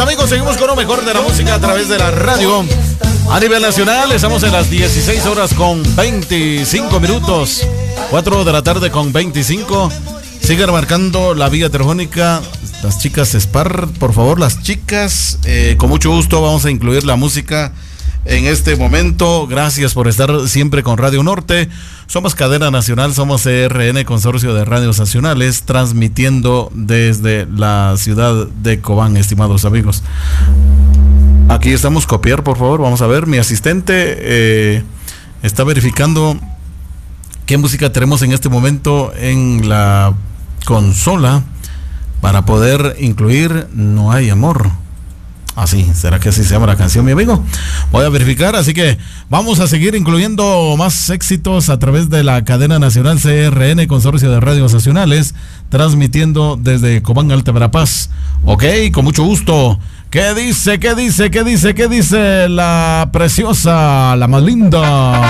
amigos, seguimos con lo mejor de la música a través de la radio. A nivel nacional, estamos en las 16 horas con 25 minutos. 4 de la tarde con 25. Sigan marcando la vía telefónica. Las chicas Spar, por favor, las chicas. Con mucho gusto vamos a incluir la música en este momento. Gracias por estar siempre con Radio Norte. Somos cadena nacional, somos CRN, Consorcio de Radios Nacionales, transmitiendo desde la ciudad de Cobán, estimados amigos. Aquí estamos, copiar, por favor. Vamos a ver, mi asistente está verificando qué música tenemos en este momento en la consola para poder incluir No hay amor. Así, ¿será que así se llama la canción, mi amigo? Voy a verificar, así que vamos a seguir incluyendo más éxitos a través de la cadena nacional CRN, Consorcio de Radios Nacionales, transmitiendo desde Cobán, Alta Verapaz. Ok, con mucho gusto. ¿Qué dice la preciosa, la más linda?